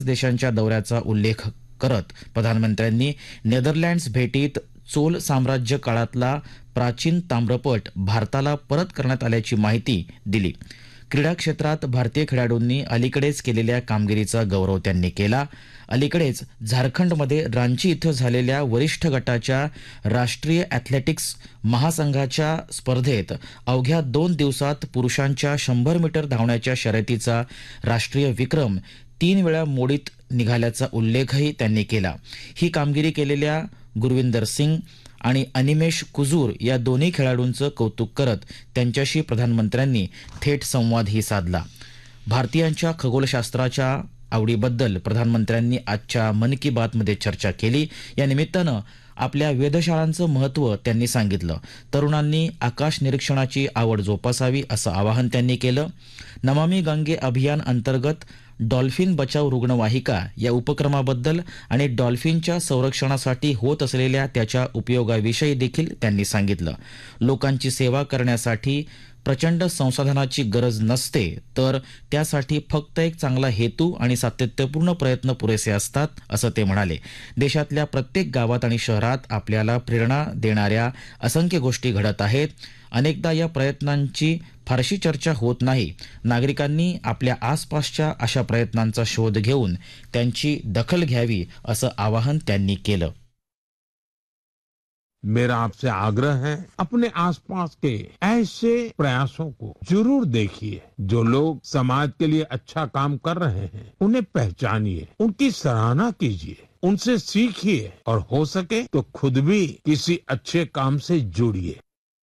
देशांच्या दौऱ्याचा उल्लेख करत प्रधानमंत्र्यांनी नेदरलँड्स भेटीत चोल साम्राज्य काळातला प्राचीन ताम्रपट भारताला परत करण्यात आल्याची माहिती दिली. क्रीडा क्षेत्रात भारतीय खेळाडूंनी अलीकडेच केलेल्या कामगिरीचा गौरव त्यांनी केला. अलीकडेच झारखंडमध्ये रांची इथं झालेल्या वरिष्ठ गटाच्या राष्ट्रीय ॲथलेटिक्स महासंघाच्या स्पर्धेत अवघ्या 2 दिवसात पुरुषांच्या 100 मीटर धावण्याच्या शर्यतीचा राष्ट्रीय विक्रम 3 वेळा मोडीत निघाल्याचा उल्लेखही त्यांनी केला. ही कामगिरी केलेल्या गुरविंदर सिंग आणि अनिमेश कुजूर या दोन्ही खेळाडूंचं कौतुक करत त्यांच्याशी प्रधानमंत्र्यांनी थेट संवादही साधला. भारतीयांच्या खगोलशास्त्राच्या आवडीबद्दल प्रधानमंत्र्यांनी आजच्या मन की बातमध्ये चर्चा केली. या निमित्तानं आपल्या वेधशाळांचं महत्त्व त्यांनी सांगितलं. तरुणांनी आकाश निरीक्षणाची आवड जोपासावी असं आवाहन त्यांनी केलं. नमामि गंगे अभियान अंतर्गत डॉल्फिन बचाव रुग्णवाहिका या उपक्रमाबद्दल आणि डॉल्फिनच्या संरक्षणासाठी होत असलेल्या त्याच्या उपयोगाविषयी देखील त्यांनी सांगितलं. लोकांची सेवा करण्यासाठी प्रचंड संसाधनाची गरज नसते, तर त्यासाठी फक्त एक चांगला हेतू आणि सातत्यपूर्ण प्रयत्न पुरेसे असतात, असं ते म्हणाले. देशातल्या प्रत्येक गावात आणि शहरात आपल्याला प्रेरणा देणाऱ्या असंख्य गोष्टी घडत आहेत. अनेकदा या प्रयत्नांची फारशी चर्चा होत नाही. नागरिकांनी आपल्या आसपासच्या अशा प्रयत्नांचा शोध घेऊन त्यांची दखल घ्यावी असं आवाहन त्यांनी केलं. मेरा आपसे आग्रह है, अपने आसपास के ऐसे प्रयासों को जरूर देखिए जो लोग समाज के लिए अच्छा काम कर रहे हैं. उन्हें पहचानिए, उनकी सराहना कीजिए, उनसे सीखिए और हो सके तो खुद भी किसी अच्छे काम से जुड़िए.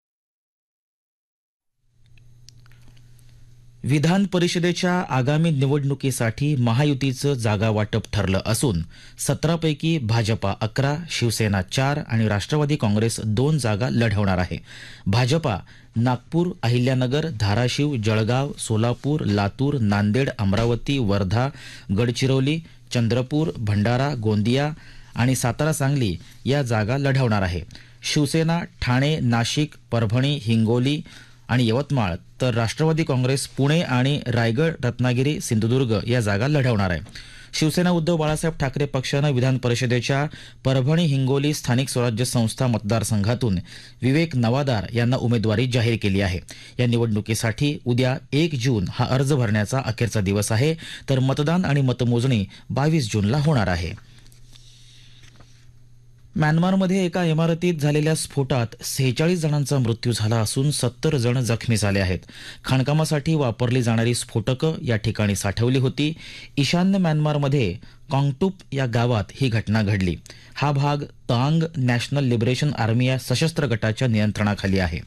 विधान परिषदेच्या आगामी निवडणुकीसाठी महायुतीचं जागा वाटप ठरलं असून 17 पैकी भाजपा 11, शिवसेना 4 आणि राष्ट्रवादी काँग्रेस 2 जागा लढवणार आहे. भाजपा नागपूर, अहिल्यानगर, धाराशिव, जळगाव, सोलापूर, लातूर, नांदेड, अमरावती, वर्धा, गडचिरोली, चंद्रपूर, भंडारा, गोंदिया आणि सातारा, सांगली या जागा लढवणार आहे. शिवसेना ठाणे, नाशिक, परभणी, हिंगोली आणि यवतमाळ, तर राष्ट्रवादी काँग्रेस पुणे आणि रायगड, रत्नागिरी, सिंधुदुर्ग या जागा लढवणार आहे. शिवसेना उद्धव बाळासाहेब ठाकरे पक्षानं विधान परिषदेच्या परभणी, हिंगोली स्थानिक स्वराज्य संस्था मतदारसंघातून विवेक नवादार यांना उमेदवारी जाहीर केली आहे. या निवडणुकीसाठी उद्या 1 जून हा अर्ज भरण्याचा अखेरचा दिवस आहे, तर मतदान आणि मतमोजणी 22 जूनला होणार आहे. म्यानमारमध्ये एका इमारतीत झालेल्या स्फोटात 46 जणांचा मृत्यू झाला असून 70 जण जखमी झाले आहेत. खाणकामासाठी वापरली जाणारी स्फोटकं या ठिकाणी साठवली होती. ईशान्य म्यानमारमध्ये काँगटूप या गावात ही घटना घडली. हा भाग तांग नॅशनल लिबरेशन आर्मी या सशस्त्र गटाच्या नियंत्रणाखाली आहे.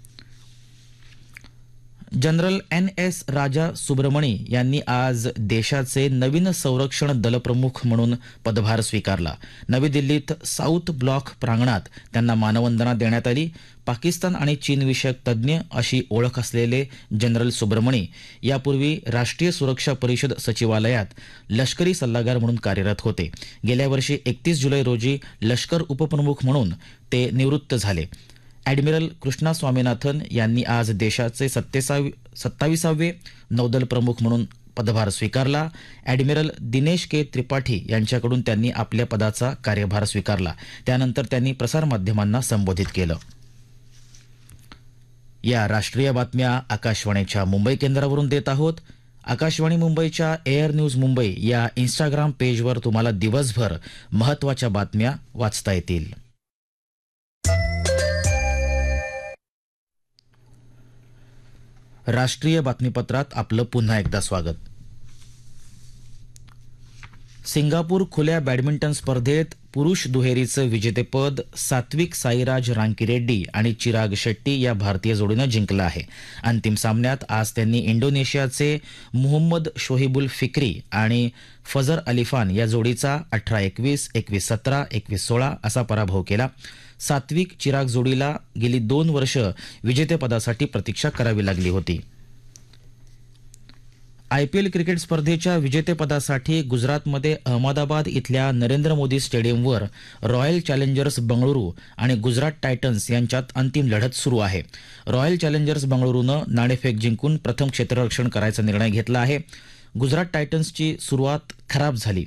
जनरल NS राजा सुब्रमणी यांनी आज देशाचे नवीन संरक्षण दलप्रमुख म्हणून पदभार स्वीकारला. नवी दिल्लीत साऊथ ब्लॉक प्रांगणात त्यांना मानवंदना देण्यात आली. पाकिस्तान आणि चीन विषयक तज्ज्ञ अशी ओळख असलेले जनरल सुब्रमणी यापूर्वी राष्ट्रीय सुरक्षा परिषद सचिवालयात लष्करी सल्लागार म्हणून कार्यरत होते. गेल्या वर्षी 31 जुलै रोजी लष्कर उपप्रमुख म्हणून ते निवृत्त झाले. ॲडमिरल कृष्णा स्वामीनाथन यांनी आज देशाचे 27वे नौदल प्रमुख म्हणून पदभार स्वीकारला. ॲडमिरल दिनेश के त्रिपाठी यांच्याकडून त्यांनी आपल्या पदाचा कार्यभार स्वीकारला. त्यानंतर त्यांनी प्रसारमाध्यमांना संबोधित केलं. या राष्ट्रीय बातम्या आकाशवाणीच्या मुंबई केंद्रावरून देत आहोत. आकाशवाणी मुंबईच्या एअर न्यूज मुंबई या इंस्टाग्राम पेजवर तुम्हाला दिवसभर महत्त्वाच्या बातम्या वाचता येतील. राष्ट्रीय बातमीपत्रात आपलं पुन्हा एकदा स्वागत. सिंगापूर खुल्या बॅडमिंटन स्पर्धेत पुरुष दुहेरीचं विजेतेपद सात्विक साईराज रांकीरेड्डी आणि चिराग शेट्टी या भारतीय जोडीनं जिंकलं आहे. अंतिम सामन्यात आज त्यांनी इंडोनेशियाचे मुहम्मद शोहिबुल फिक्री आणि फजर अलिफान या जोडीचा 18-21, 21-17, 21-16 असा पराभव केला. सात्विक चिराग जोडीला गेली 2 वर्ष विजेतेपदासाठी प्रतीक्षा करावी लागली होती. IPL क्रिकेट स्पर्धेच्या विजेतेपदासाठी गुजरातमध्ये अहमदाबाद इथल्या नरेंद्र मोदी स्टेडियमवर रॉयल चॅलेंजर्स बंगळुरू आणि गुजरात टायटन्स यांच्यात अंतिम लढत सुरू आहे. रॉयल चॅलेंजर्स बंगळुरूनं नाणेफेक जिंकून प्रथम क्षेत्ररक्षण करायचा निर्णय घेतला आहे. गुजरात टायटन्सची सुरुवात खराब झाली.